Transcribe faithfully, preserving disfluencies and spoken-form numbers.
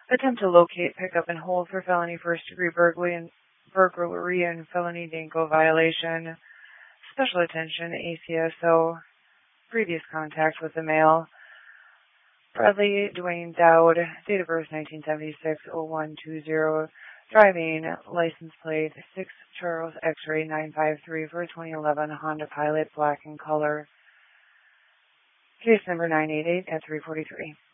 Attempt to locate, pick up, and hold for felony first-degree burglary and burglary and felony DANCO violation. Special attention, A C S O. Previous contact with the male. Bradley Dwayne Dowd, date of birth nineteen seventy-six, oh one two zero. Driving license plate six Charles X-ray nine five three for a twenty eleven Honda Pilot, black in color. Case number nine eight eight at three forty-three.